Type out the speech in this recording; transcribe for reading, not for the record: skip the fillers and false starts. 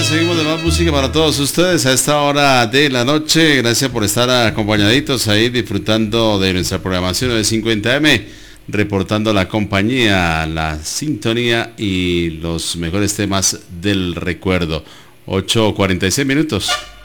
seguimos de más música para todos ustedes a esta hora de la noche. Gracias por estar acompañaditos ahí disfrutando de nuestra programación de 50M, reportando la compañía, la sintonía y los mejores temas del recuerdo. 8:46 minutos.